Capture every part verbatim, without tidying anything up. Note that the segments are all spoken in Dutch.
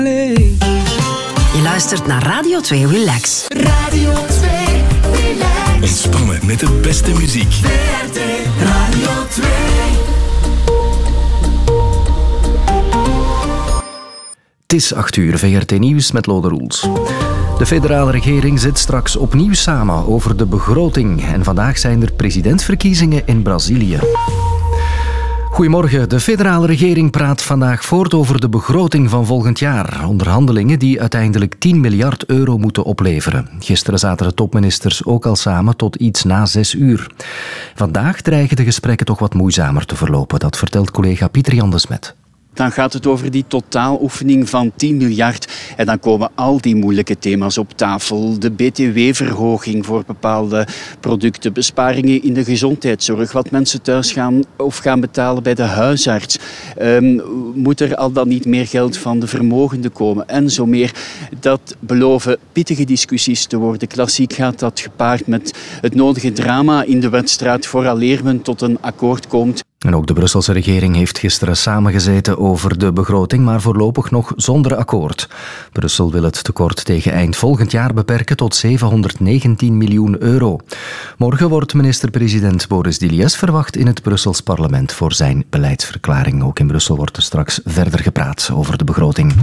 Je luistert naar Radio twee Relax. Radio twee Relax. Ontspannen met de beste muziek. V R T Radio twee. Het is acht uur, V R T Nieuws met Lode Roels. De federale regering zit straks opnieuw samen over de begroting. En vandaag zijn er presidentsverkiezingen in Brazilië. Goedemorgen. De federale regering praat vandaag voort over de begroting van volgend jaar. Onderhandelingen die uiteindelijk tien miljard euro moeten opleveren. Gisteren zaten de topministers ook al samen tot iets na zes uur. Vandaag dreigen de gesprekken toch wat moeizamer te verlopen. Dat vertelt collega Pieter Jan de Smet. Dan gaat het over die totaaloefening van tien miljard. En dan komen al die moeilijke thema's op tafel. De B T W-verhoging voor bepaalde producten. Besparingen in de gezondheidszorg. Wat mensen thuis gaan of gaan betalen bij de huisarts. Um, moet er al dan niet meer geld van de vermogenden komen? En zo meer. Dat beloven pittige discussies te worden. Klassiek gaat dat gepaard met het nodige drama in de wedstrijd vooraleer men tot een akkoord komt. En ook de Brusselse regering heeft gisteren samengezeten over de begroting, maar voorlopig nog zonder akkoord. Brussel wil het tekort tegen eind volgend jaar beperken tot zevenhonderdnegentien miljoen euro. Morgen wordt minister-president Boris Dilies verwacht in het Brussels parlement voor zijn beleidsverklaring. Ook in Brussel wordt er straks verder gepraat over de begroting.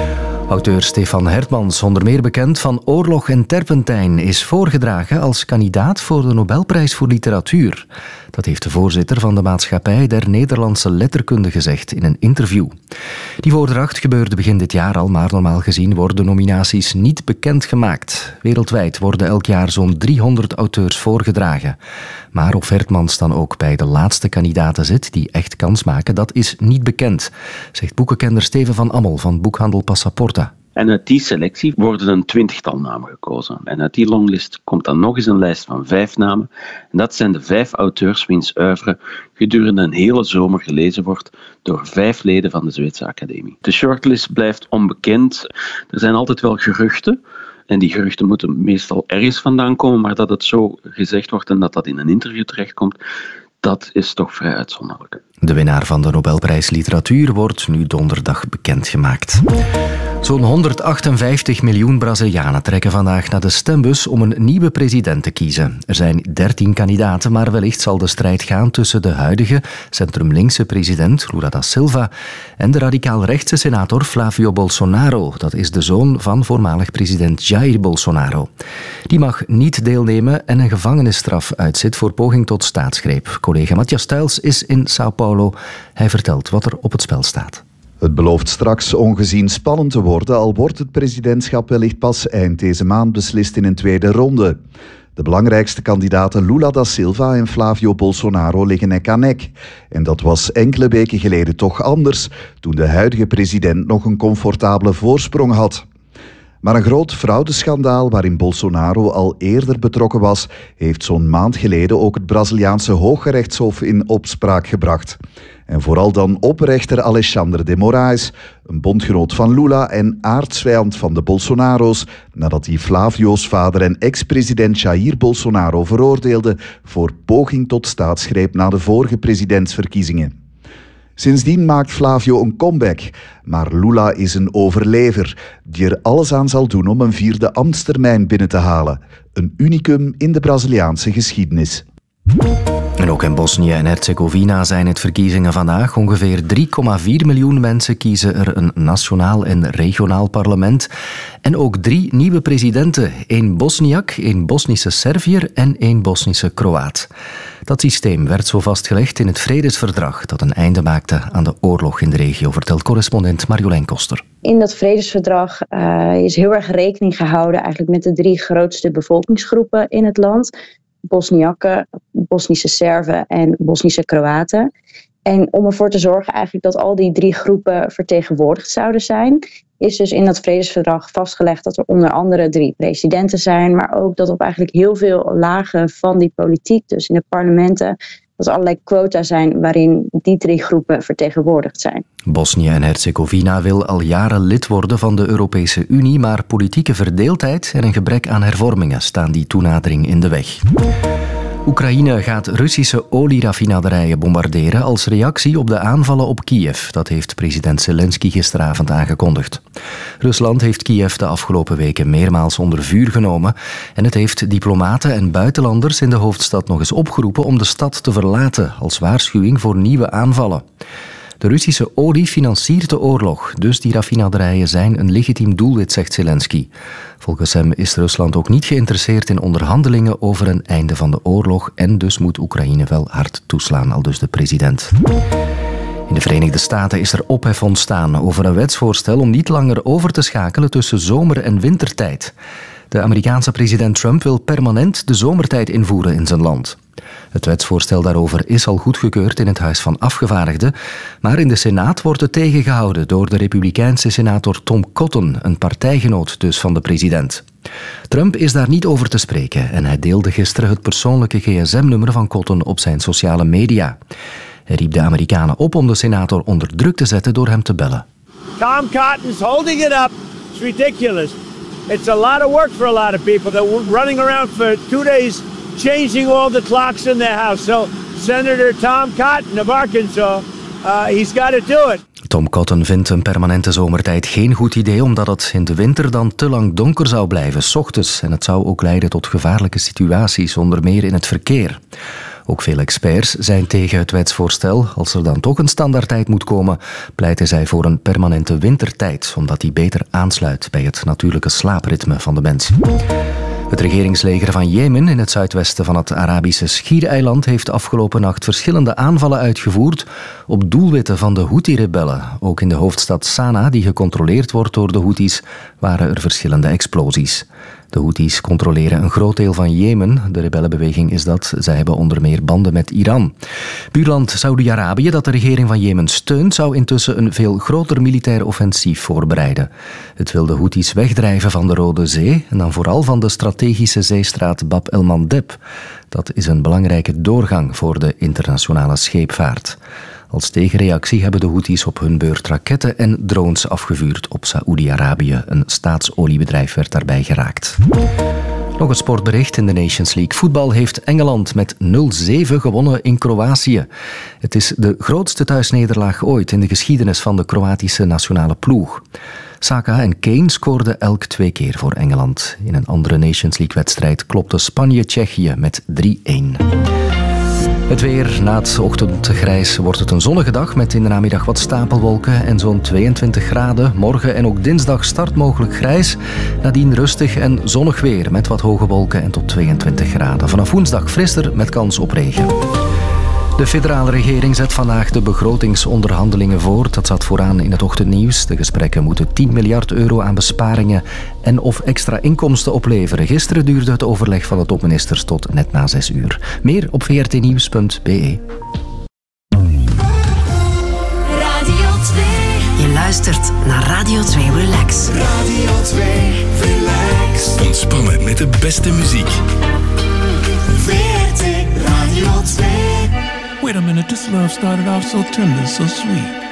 Auteur Stefan Hertmans, onder meer bekend van Oorlog en Terpentijn, is voorgedragen als kandidaat voor de Nobelprijs voor Literatuur. Dat heeft de voorzitter van de Maatschappij der Nederlandse Letterkunde gezegd in een interview. Die voordracht gebeurde begin dit jaar al, maar normaal gezien worden nominaties niet bekendgemaakt. Wereldwijd worden elk jaar zo'n driehonderd auteurs voorgedragen. Maar of Hertmans dan ook bij de laatste kandidaten zit die echt kans maken, dat is niet bekend, zegt boekenkenner Steven van Ammel van boekhandel Passaporta. En uit die selectie worden een twintigtal namen gekozen. En uit die longlist komt dan nog eens een lijst van vijf namen. En dat zijn de vijf auteurs wiens oeuvre gedurende een hele zomer gelezen wordt door vijf leden van de Zweedse Academie. De shortlist blijft onbekend. Er zijn altijd wel geruchten. En die geruchten moeten meestal ergens vandaan komen, maar dat het zo gezegd wordt en dat dat in een interview terechtkomt, dat is toch vrij uitzonderlijk. De winnaar van de Nobelprijs Literatuur wordt nu donderdag bekendgemaakt. Zo'n honderdachtenvijftig miljoen Brazilianen trekken vandaag naar de stembus om een nieuwe president te kiezen. Er zijn dertien kandidaten, maar wellicht zal de strijd gaan tussen de huidige centrum-linkse president Lula da Silva en de radicaal-rechtse senator Flávio Bolsonaro. Dat is de zoon van voormalig president Jair Bolsonaro. Die mag niet deelnemen en een gevangenisstraf uitzit voor poging tot staatsgreep. Collega Matthias Tuils is in Sao Paulo. Hij vertelt wat er op het spel staat. Het belooft straks ongezien spannend te worden, al wordt het presidentschap wellicht pas eind deze maand beslist in een tweede ronde. De belangrijkste kandidaten Lula da Silva en Flávio Bolsonaro liggen nek aan nek. En dat was enkele weken geleden toch anders, toen de huidige president nog een comfortabele voorsprong had. Maar een groot fraudeschandaal waarin Bolsonaro al eerder betrokken was, heeft zo'n maand geleden ook het Braziliaanse Hooggerechtshof in opspraak gebracht. En vooral dan oprechter Alexandre de Moraes, een bondgenoot van Lula en aardsvijand van de Bolsonaro's, nadat hij Flávio's vader en ex-president Jair Bolsonaro veroordeelde voor poging tot staatsgreep na de vorige presidentsverkiezingen. Sindsdien maakt Flávio een comeback, maar Lula is een overlever die er alles aan zal doen om een vierde ambtstermijn binnen te halen. Een unicum in de Braziliaanse geschiedenis. En ook in Bosnië en Herzegovina zijn het verkiezingen vandaag. Ongeveer drie komma vier miljoen mensen kiezen er een nationaal en regionaal parlement. En ook drie nieuwe presidenten. Eén Bosniak, één Bosnische Serviër en één Bosnische Kroaat. Dat systeem werd zo vastgelegd in het vredesverdrag dat een einde maakte aan de oorlog in de regio, vertelt correspondent Marjolein Koster. In dat vredesverdrag uh, is heel erg rekening gehouden eigenlijk met de drie grootste bevolkingsgroepen in het land. Bosniakken, Bosnische Serven en Bosnische Kroaten. En om ervoor te zorgen eigenlijk dat al die drie groepen vertegenwoordigd zouden zijn, is dus in dat vredesverdrag vastgelegd dat er onder andere drie presidenten zijn, maar ook dat op eigenlijk heel veel lagen van die politiek, dus in de parlementen, dat er allerlei quota zijn waarin die drie groepen vertegenwoordigd zijn. Bosnië en Herzegovina wil al jaren lid worden van de Europese Unie, maar politieke verdeeldheid en een gebrek aan hervormingen staan die toenadering in de weg. Oekraïne gaat Russische olieraffinaderijen bombarderen als reactie op de aanvallen op Kiev. Dat heeft president Zelensky gisteravond aangekondigd. Rusland heeft Kiev de afgelopen weken meermaals onder vuur genomen en het heeft diplomaten en buitenlanders in de hoofdstad nog eens opgeroepen om de stad te verlaten als waarschuwing voor nieuwe aanvallen. De Russische olie financiert de oorlog, dus die raffinaderijen zijn een legitiem doelwit, zegt Zelensky. Volgens hem is Rusland ook niet geïnteresseerd in onderhandelingen over een einde van de oorlog en dus moet Oekraïne wel hard toeslaan, aldus de president. In de Verenigde Staten is er ophef ontstaan over een wetsvoorstel om niet langer over te schakelen tussen zomer- en wintertijd. De Amerikaanse president Trump wil permanent de zomertijd invoeren in zijn land. Het wetsvoorstel daarover is al goedgekeurd in het Huis van Afgevaardigden, maar in de Senaat wordt het tegengehouden door de Republikeinse senator Tom Cotton, een partijgenoot dus van de president. Trump is daar niet over te spreken en hij deelde gisteren het persoonlijke G S M-nummer van Cotton op zijn sociale media. Hij riep de Amerikanen op om de senator onder druk te zetten door hem te bellen. Tom Cotton's holding it up. It's ridiculous. It's a lot of work for a lot of people that were running around for two days changing all the clocks in their house. So Senator Tom Cotton of Arkansas, uh, he's got to do it. Tom Cotton vindt een permanente zomertijd geen goed idee omdat het in de winter dan te lang donker zou blijven, 's ochtends. En het zou ook leiden tot gevaarlijke situaties, onder meer in het verkeer. Ook veel experts zijn tegen het wetsvoorstel. Als er dan toch een standaardtijd moet komen, pleiten zij voor een permanente wintertijd, omdat die beter aansluit bij het natuurlijke slaapritme van de mens. Het regeringsleger van Jemen in het zuidwesten van het Arabische Schiereiland heeft afgelopen nacht verschillende aanvallen uitgevoerd op doelwitten van de Houthi-rebellen. Ook in de hoofdstad Sanaa, die gecontroleerd wordt door de Houthis, waren er verschillende explosies. De Houthis controleren een groot deel van Jemen. De rebellenbeweging is dat. Zij hebben onder meer banden met Iran. Buurland Saoedi-Arabië, dat de regering van Jemen steunt, zou intussen een veel groter militair offensief voorbereiden. Het wil de Houthis wegdrijven van de Rode Zee en dan vooral van de strategische zeestraat Bab el-Mandeb. Dat is een belangrijke doorgang voor de internationale scheepvaart. Als tegenreactie hebben de Houthis op hun beurt raketten en drones afgevuurd op Saoedi-Arabië. Een staatsoliebedrijf werd daarbij geraakt. Nog een sportbericht. In de Nations League voetbal heeft Engeland met nul zeven gewonnen in Kroatië. Het is de grootste thuisnederlaag ooit in de geschiedenis van de Kroatische nationale ploeg. Saka en Kane scoorden elk twee keer voor Engeland. In een andere Nations League-wedstrijd klopte Spanje-Tsjechië met drie-een. Het weer. Na het ochtendgrijs wordt het een zonnige dag met in de namiddag wat stapelwolken en zo'n tweeëntwintig graden. Morgen en ook dinsdag start mogelijk grijs. Nadien rustig en zonnig weer met wat hoge wolken en tot tweeëntwintig graden. Vanaf woensdag frisser met kans op regen. De federale regering zet vandaag de begrotingsonderhandelingen voort. Dat zat vooraan in het ochtendnieuws. De gesprekken moeten tien miljard euro aan besparingen en of extra inkomsten opleveren. Gisteren duurde het overleg van de topministers tot net na zes uur. Meer op v r t nieuws punt b e. Radio twee. Je luistert naar Radio twee Relax. Radio twee, relax. Ontspannen met de beste muziek. V R T Radio twee. Wait a minute, this love started off so tender, so sweet.